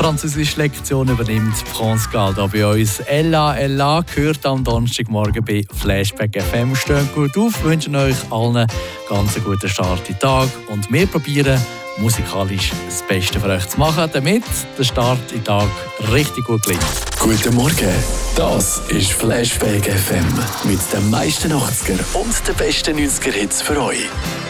französische Lektion übernimmt France Gall hier bei uns. Ella gehört am Donnerstagmorgen bei Flashback FM. Steht gut auf, wünschen euch allen ganz einen guten Start in den Tag und wir probieren musikalisch das Beste für euch zu machen, damit der Start in den Tag richtig gut gelingt. Guten Morgen, das ist Flashback FM mit den meisten 80er und den besten 90er Hits für euch.